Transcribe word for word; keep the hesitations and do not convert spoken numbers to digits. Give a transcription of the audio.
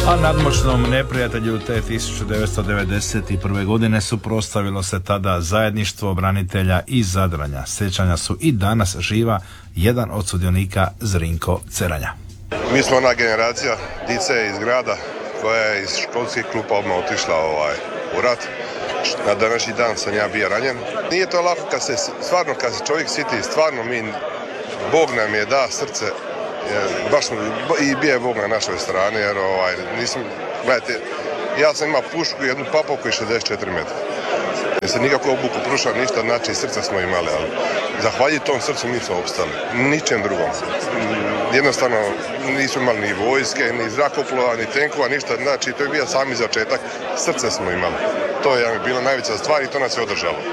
A nadmoćnom neprijatelju te tisuću devetsto devedeset prve. godine suprotstavilo se tada zajedništvo branitelja i Zadranja. Sjećanja su i danas živa, jedan od sudionika Zrinko Ceranja. Mi smo ona generacija dice iz grada koja je iz školskih klupa odmah otišla ovaj, u rat. Na današnji dan sam ja bio ranjen. Nije to lako kad se, stvarno kad se čovjek siti, stvarno mi, Bog nam je da srce, baš smo, i bio je Bog na našoj strani, jer ovaj, nisam, gledajte, ja sam imao pušku i jednu papovku i šezdeset četiri metra. Nisam nikako obuku prušao, ništa, znači srca smo imali, ali zahvalji tom srcu mi smo opstali, ničem drugom. Jednostavno nismo imali ni vojske, ni zrakoplova, ni tenkova, ništa, znači to je bio sami začetak, srce smo imali. To je bilo najveća stvar i to nas je održalo.